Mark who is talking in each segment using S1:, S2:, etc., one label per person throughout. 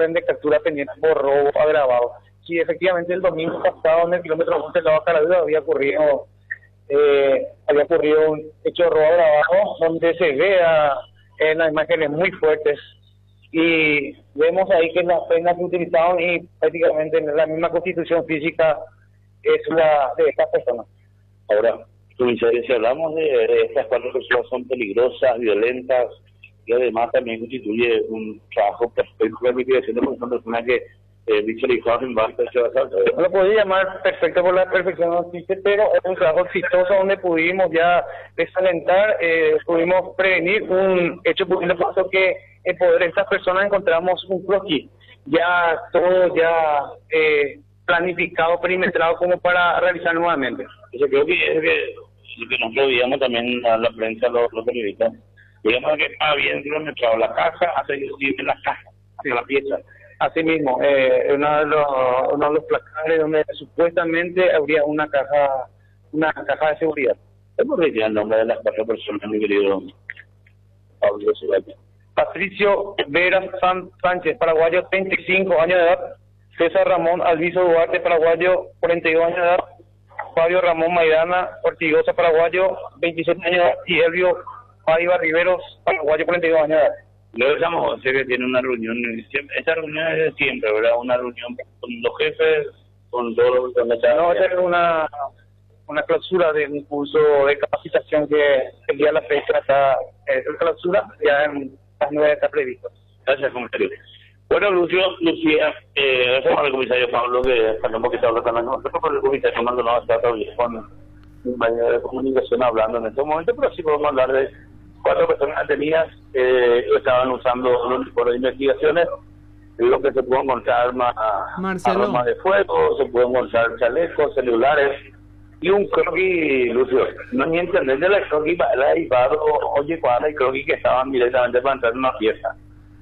S1: orden de captura pendiente por robo agravado. Sí, efectivamente el domingo pasado en el kilómetro 11 de la Carabela había ocurrido un hecho de robo agravado donde se ve en las imágenes muy fuertes y vemos ahí que las penas que utilizaron y prácticamente la misma constitución física es la de estas personas.
S2: Ahora, comisario, si hablamos de estas cuatro personas son peligrosas, violentas y además también constituye un trabajo perfecto de mitigación porque son personas que visualizados en base a ese asalto.
S1: No lo podía llamar perfecto por la perfección, no existe, pero es un trabajo exitoso donde pudimos ya desalentar, pudimos prevenir un hecho posible, por eso que en poder de estas personas encontramos un croquis, ya todo ya planificado, perimetrado como para realizar nuevamente.
S2: Yo creo que es que nosotros veíamos también a la prensa, los periodistas, digamos que está bien kilometrado la caja, hace la caja, hace la pieza.
S1: Asimismo, uno de los placares donde supuestamente habría una caja de seguridad.
S2: ¿Cómo decía el nombre de las cuatro personas, mi querido Pablo Zulaya?
S1: Patricio Vera Sánchez, paraguayo, 35 años de edad. César Ramón Alviso Duarte, paraguayo, 42 años de edad. Fabio Ramón Maidana Ortigosa, paraguayo, 27 años de edad. Y Elvio Paiva Riveros, paraguayo, 42 años de edad.
S2: Luego estamos, sé que tiene una reunión, esta reunión es de siempre, ¿verdad? Una reunión con los jefes, con todos los...
S1: No, esta es una clausura de un curso de capacitación que el día de la fecha está, clausura, ya en las 9 está previsto.
S2: Gracias, comisario. Bueno, Lucía, gracias al comisario Pablo, que está un poquito hablando con nosotros, porque el comisario Maldonado está todavía con un medio de comunicación hablando en este momento, pero sí podemos hablar de 4 personas detenidas estaban usando los tipos de investigaciones, lo que se puede encontrar armas de fuego, se pueden encontrar chalecos, celulares y un croquis, Lucio. No ni entender de la croquis, la Ibado, oye, cuadra y croquis que estaban directamente para entrar en una pieza.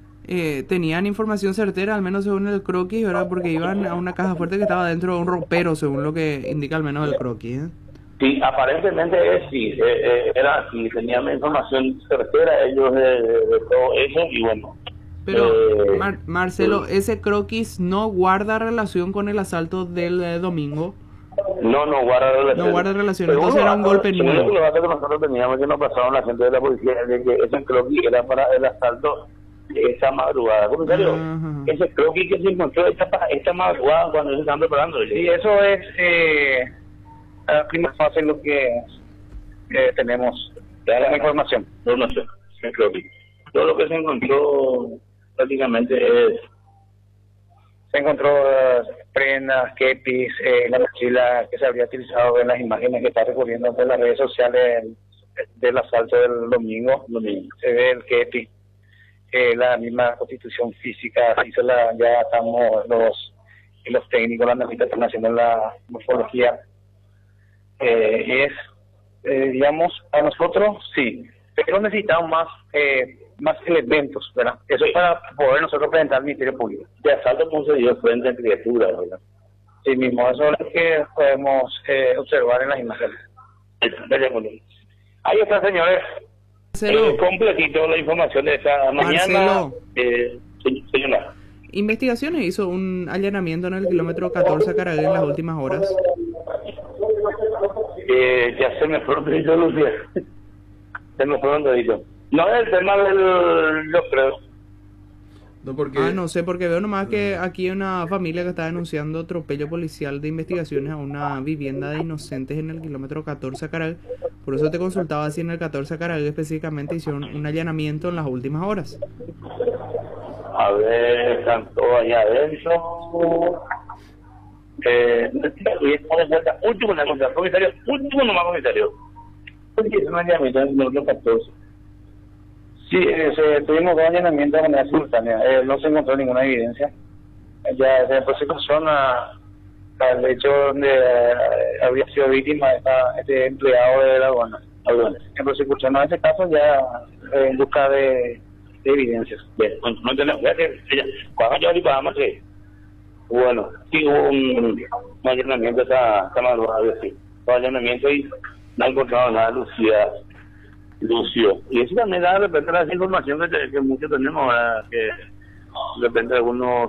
S3: Tenían información certera, al menos según el croquis, ¿verdad? Porque iban a una caja fuerte que estaba dentro de un ropero, según lo que indica al menos el croquis,
S2: Sí, aparentemente sí, era así, tenían información certera ellos de todo eso y bueno.
S3: Pero, Marcelo, ¿ese croquis no guarda relación con el asalto del domingo?
S2: No guarda relación.
S3: No guarda relación, entonces era un golpe nuevo.
S2: Los datos que nosotros teníamos que nos pasaron la gente de la policía de que ese croquis era para el asalto esa madrugada. Comisario, ese croquis que se encontró esta madrugada cuando se están preparando.
S1: Sí, eso es... la primera fase es lo que tenemos la información.
S2: No sé, creo que todo lo que se encontró prácticamente
S1: se encontró prendas, kepis, la mochila que se habría utilizado en las imágenes que está recorriendo en las redes sociales del asalto del domingo. Se ve el kepi, la misma constitución física, ya estamos los técnicos, los analistas están haciendo la morfología. Digamos, a nosotros sí, pero necesitamos más elementos, ¿verdad? Eso es para poder nosotros presentar al Ministerio Público.
S2: De asalto concedido frente a criaturas, ¿verdad?
S1: Sí mismo, eso es lo que podemos observar en las imágenes.
S2: Ahí está, señores. Completito la información de esta mañana. Señora.
S3: Investigaciones hizo un allanamiento en el kilómetro 14 Caragué en las últimas horas.
S2: Ya se me fue un poquito, Lucía. Se me fue un poquito. No es el tema yo creo.
S3: No, porque... no sé, porque veo nomás que aquí hay una familia que está denunciando atropello policial de investigaciones a una vivienda de inocentes en el kilómetro 14 Caragué. Por eso te consultaba si en el 14 Caragué específicamente hicieron un allanamiento en las últimas horas.
S2: A ver, están todos allá adentro. Último nomás, comisario. Porque es un allanamiento en el número 14.
S1: Sí, tuvimos 2 allanamientos de manera simultánea. No se encontró ninguna evidencia. Ya se prosecución al hecho donde habría sido víctima este empleado de la aduana. En prosecución a ese caso ya en busca de evidencias.
S2: Bien, no tenemos. Cuando yo ahorita vamos a hacer. Bueno, sí hubo un allanamiento esta madrugada, sí. Un allanamiento y no ha encontrado nada, Lucio. Y eso también da de repente la información que muchos tenemos, ¿verdad? Que de repente algunos